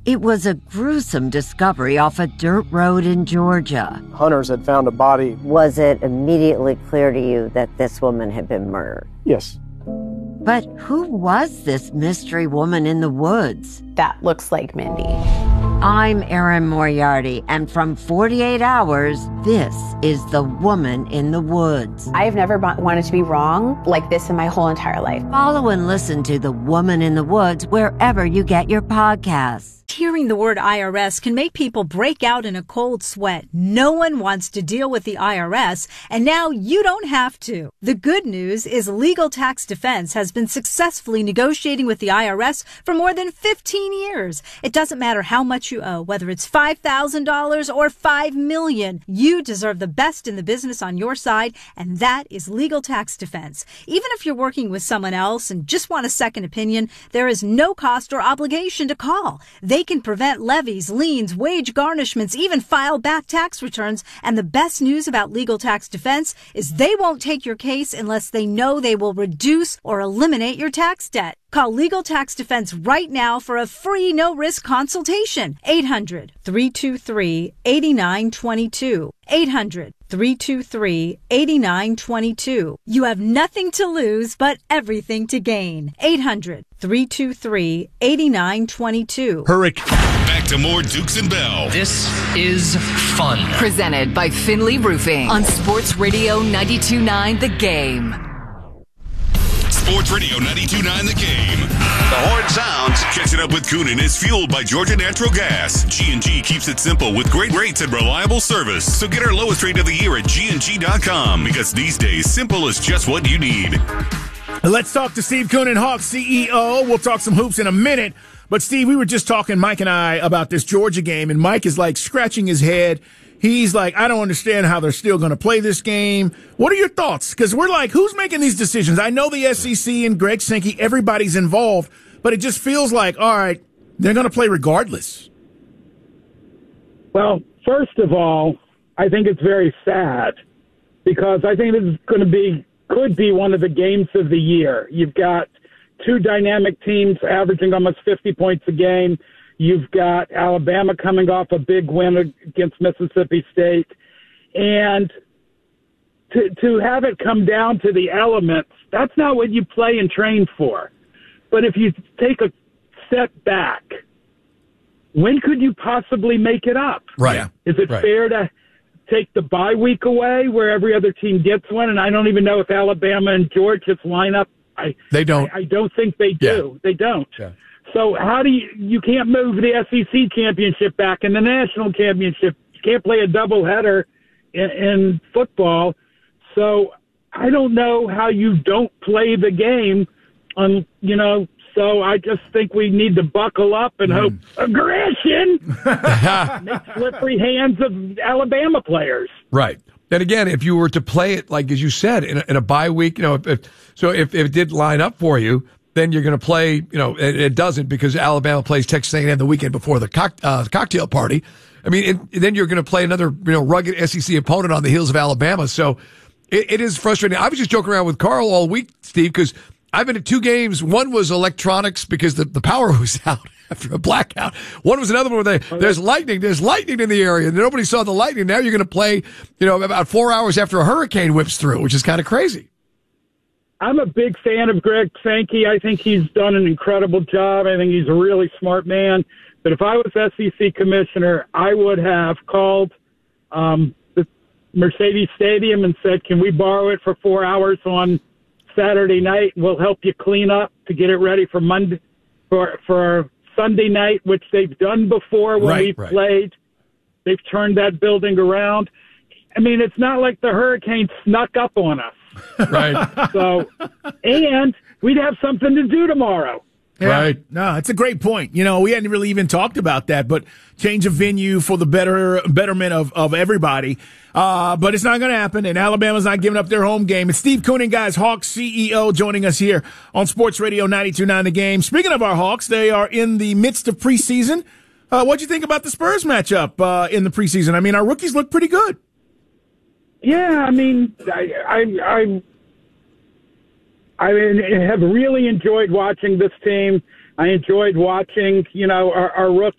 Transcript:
It was a gruesome discovery off a dirt road in Georgia. Hunters had found a body. Was it immediately clear to you that this woman had been murdered? Yes. But who was this mystery woman in the woods? That looks like Mindy. I'm Erin Moriarty, and from 48 Hours, this is The Woman in the Woods. I've never wanted to be wrong like this in my whole entire life. Follow and listen to The Woman in the Woods wherever you get your podcasts. Hearing the word IRS can make people break out in a cold sweat. No one wants to deal with the IRS, and now you don't have to. The good news is Legal Tax Defense has been successfully negotiating with the IRS for more than 15 years. It doesn't matter how much you owe, whether it's $5,000 or $5 million. You deserve the best in the business on your side, and that is Legal Tax Defense. Even if you're working with someone else and just want a second opinion, there is no cost or obligation to call. They can prevent levies, liens, wage garnishments, even file back tax returns. And the best news about Legal Tax Defense is they won't take your case unless they know they will reduce or eliminate your tax debt. Call Legal Tax Defense right now for a free no-risk consultation. 800-323-8922. 800-323-8922. You have nothing to lose but everything to gain. 800-323-8922. Hurricane. Back to more Dukes and Bell. This is fun. Presented by Finley Roofing on Sports Radio 92.9 The Game. Sports Radio 92.9 The Game. The horn sounds. Catching up with Coonan is fueled by Georgia Natural Gas. G&G keeps it simple with great rates and reliable service. So get our lowest rate of the year at G&G.com, because these days, simple is just what you need. Let's talk to Steve Coonan, Hawks CEO. We'll talk some hoops in a minute. But, Steve, we were just talking, Mike and I, about this Georgia game, and Mike is, like, scratching his head. He's like, I don't understand how they're still going to play this game. What are your thoughts? Because we're like, who's making these decisions? I know the SEC and Greg Sankey, everybody's involved, but it just feels like, all right, they're going to play regardless. Well, first of all, I think it's very sad because I think this is could be one of the games of the year. You've got two dynamic teams averaging almost 50 points a game. You've got Alabama coming off a big win against Mississippi State. And to have it come down to the elements, that's not what you play and train for. But if you take a step back, when could you possibly make it up? Right. Is it fair to take the bye week away where every other team gets one? And I don't even know if Alabama and Georgia's line up. They don't. I don't think they do. Yeah. They don't. Yeah. So how do you can't move the SEC championship back and the national championship. You can't play a doubleheader in football. So I don't know how you don't play the game so I just think we need to buckle up and hope aggression makes slippery hands of Alabama players. Right. And again, if you were to play it, like as you said, in a bye week, if it did line up for you, then you're going to play, it doesn't because Alabama plays Texas A&M the weekend before the cocktail party. I mean, then you're going to play another, rugged SEC opponent on the heels of Alabama. So it is frustrating. I was just joking around with Carl all week, Steve, because I've been to two games. One was electronics because the power was out after a blackout. One was another one where there's lightning. There's lightning in the area. And nobody saw the lightning. Now you're going to play, about 4 hours after a hurricane whips through, which is kind of crazy. I'm a big fan of Greg Sankey. I think he's done an incredible job. I think he's a really smart man. But if I was SEC commissioner, I would have called the Mercedes Stadium and said, can we borrow it for 4 hours on Saturday night? We'll help you clean up to get it ready for Monday, for Sunday night, which they've done before when we played. They've turned that building around. I mean, it's not like the hurricane snuck up on us. Right. So, and we'd have something to do tomorrow. Yeah. Right. No, it's a great point. We hadn't really even talked about that, but change of venue for the betterment of everybody. But it's not going to happen, and Alabama's not giving up their home game. It's Steve Coonan, guys, Hawks CEO, joining us here on Sports Radio 92.9 The Game. Speaking of our Hawks, they are in the midst of preseason. What'd you think about the Spurs matchup in the preseason? I mean, our rookies look pretty good. Yeah, I mean, I have really enjoyed watching this team. I enjoyed watching, our rookies.